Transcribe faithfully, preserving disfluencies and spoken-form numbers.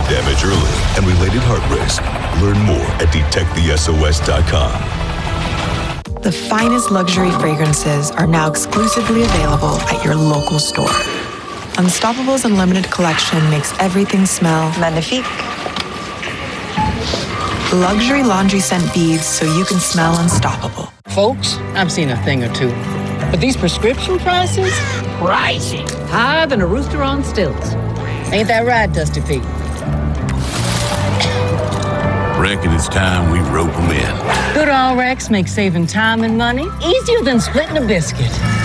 damage early and related heart risk. Learn more at detect the S O S dot com. The finest luxury fragrances are now exclusively available at your local store. Unstoppable's Unlimited Collection makes everything smell magnifique. Luxury laundry scent beads so you can smell unstoppable. Folks, I've seen a thing or two, but these prescription prices? Pricey. Higher than a rooster on stilts. Ain't that right, Dusty Pete? Reckon it's time we rope them in. Good all Rex makes saving time and money easier than splitting a biscuit.